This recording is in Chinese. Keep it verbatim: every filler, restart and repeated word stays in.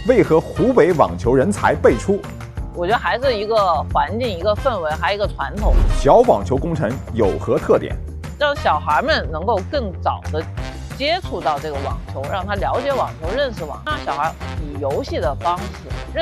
为何湖北网球人才辈出？ 我觉得还是一个环境、一个氛围，还有一个传统。 小网球工程有何特点？ 让小孩们能够更早的接触到这个网球，让他了解网球、认识网球，让小孩以游戏的方式。